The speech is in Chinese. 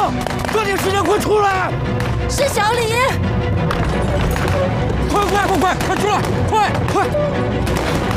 抓紧时间，快出来！ 是小李。 快出来！快！